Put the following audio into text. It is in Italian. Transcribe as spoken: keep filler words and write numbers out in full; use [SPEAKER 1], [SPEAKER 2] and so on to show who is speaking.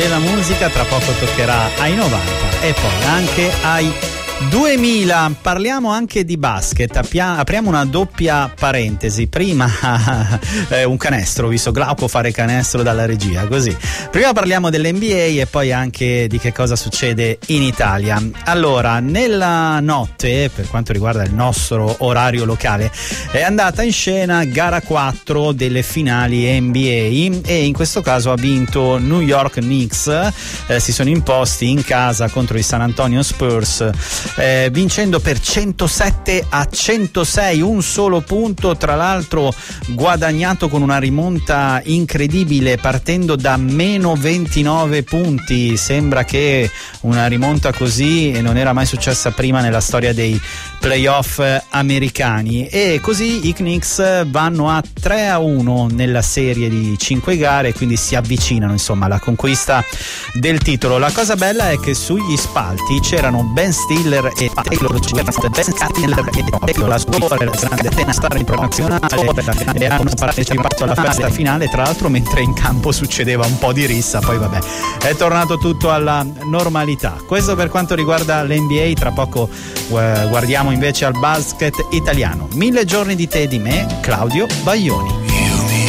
[SPEAKER 1] della musica, tra poco toccherà ai novanta e poi anche ai duemila. Parliamo anche di basket. Appia- apriamo una doppia parentesi. Prima eh, un canestro, ho visto Glauco fare canestro dalla regia, così. Prima parliamo dell'N B A e poi anche di che cosa succede in Italia. Allora, nella notte, per quanto riguarda il nostro orario locale, è andata in scena gara quattro delle finali N B A e in questo caso ha vinto New York Knicks. Eh, si sono imposti in casa contro i San Antonio Spurs, Eh, vincendo per centosette a centosei, un solo punto tra l'altro guadagnato con una rimonta incredibile, partendo da meno ventinove punti. Sembra che una rimonta così non era mai successa prima nella storia dei playoff americani, e così i Knicks vanno a tre a uno nella serie di cinque gare, quindi si avvicinano insomma alla conquista del titolo. La cosa bella è che sugli spalti c'erano Ben Stiller e Taylor Swift, Ben Stiller e Taylor Swift, grande tennis star internazionale, e hanno partecipato alla festa finale, tra l'altro mentre in campo succedeva un po' di rissa. Poi vabbè, è tornato tutto alla normalità. Questo per quanto riguarda l'N B A. Tra poco eh, guardiamo invece al basket italiano. Mille giorni di te e di me, Claudio Baglioni.